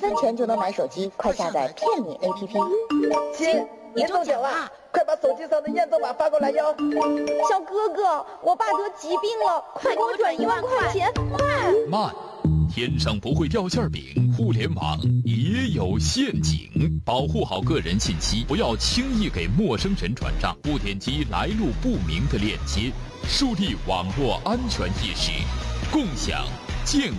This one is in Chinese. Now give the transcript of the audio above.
安全就能买手机，快下载骗你 APP。 亲，你中奖啦！快把手机上的验证码发过来哟。 小哥哥，我爸得疾病了，快给我转1万块钱，快！ 慢，天上不会掉馅饼，互联网也有陷阱，保护好个人信息，不要轻易给陌生人转账，不点击来路不明的链接，树立网络安全意识，共享健